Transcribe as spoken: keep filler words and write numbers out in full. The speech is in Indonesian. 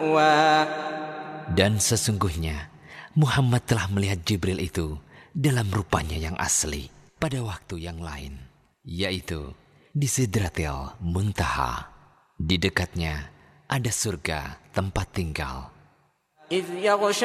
Dan sesungguhnya Muhammad telah melihat Jibril itu dalam rupanya yang asli pada waktu yang lain, yaitu di Sidratil Muntaha. Di dekatnya ada surga tempat tinggal.